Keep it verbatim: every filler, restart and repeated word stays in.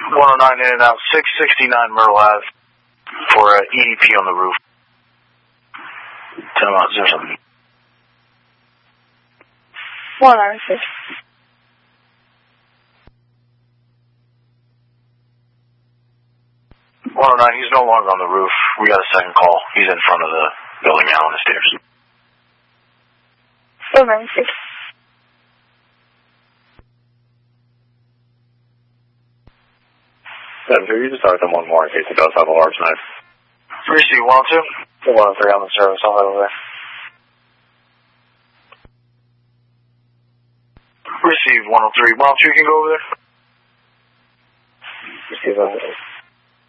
one oh nine in and out, six sixty-nine Myrtle Ave for uh, E D P on the roof. Tell them out, is there something? one nine six. one oh nine, he's no longer on the roof. We got a second call. He's in front of the building now on the stairs. one nine six. seven two, you just talked to one more in case it does have a large knife. Receive one oh two. one oh three on the service, I'll head over there. Receive one oh three. one oh two, you can go over there. Receive one oh three.